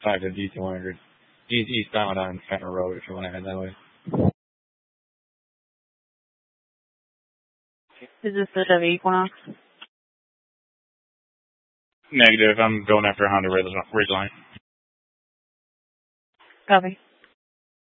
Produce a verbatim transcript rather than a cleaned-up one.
five fifty, two hundred. East, eastbound on Fenner Road if you want to head that way. Is this the Chevy Equinox? Negative. I'm going after Honda Ridgeline. Copy.